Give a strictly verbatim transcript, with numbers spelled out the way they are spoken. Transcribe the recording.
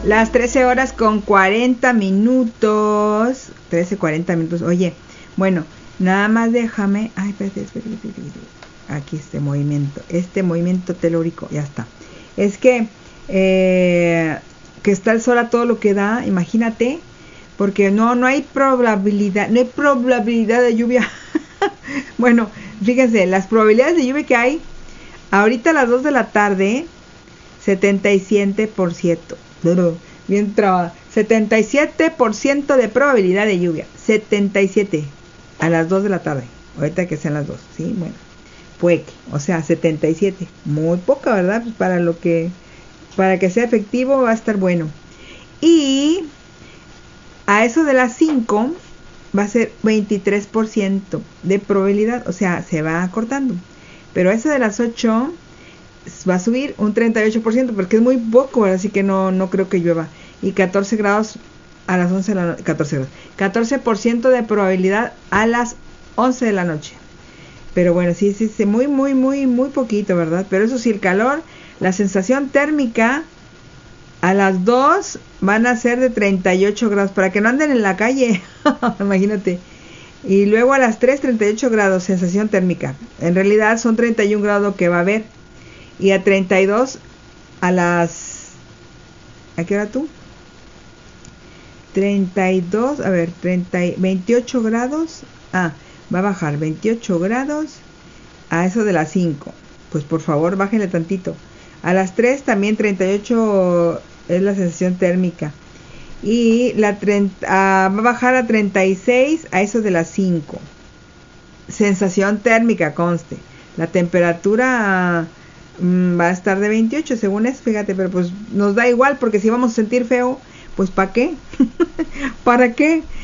Las trece horas con cuarenta minutos. trece, cuarenta minutos. Oye, bueno, nada más déjame. Ay, espérate, espérate, espérate, espérate. Aquí este movimiento. Este movimiento telúrico. Ya está. Es que, eh, que está el sol a todo lo que da. Imagínate. Porque no, no hay probabilidad. No hay probabilidad de lluvia. Bueno, fíjense, las probabilidades de lluvia que hay. Ahorita a las dos de la tarde. setenta y siete por ciento. Bien trabada. setenta y siete por ciento de probabilidad de lluvia. setenta y siete a las dos de la tarde. Ahorita que sean las dos. Sí, bueno. Puede que. O sea, setenta y siete. Muy poca, ¿verdad? Pues para lo que. Para que sea efectivo va a estar bueno. Y. A eso de las cinco. Va a ser veintitrés por ciento de probabilidad. O sea, se va acortando. Pero a eso de las ocho. Va a subir un treinta y ocho por ciento porque es muy poco, así que no, no creo que llueva. Y catorce grados a las once de la noche. catorce grados. catorce por ciento de probabilidad a las once de la noche. Pero bueno, sí, sí, sí, muy, muy, muy, muy poquito, ¿verdad? Pero eso sí, el calor, la sensación térmica a las dos van a ser de treinta y ocho grados, para que no anden en la calle. Imagínate. Y luego a las tres, treinta y ocho grados, sensación térmica. En realidad son treinta y un grados que va a haber. Y a treinta y dos a las... ¿A qué hora tú? treinta y dos, a ver, treinta, veintiocho grados. Ah, va a bajar veintiocho grados a eso de las cinco. Pues por favor, bájenle tantito. A las tres también treinta y ocho es la sensación térmica. Y la treinta, ah, va a bajar a treinta y seis a eso de las cinco. Sensación térmica, conste. La temperatura... va a estar de veintiocho según es, fíjate, pero pues nos da igual porque si vamos a sentir feo, pues ¿para qué? ¿Para qué?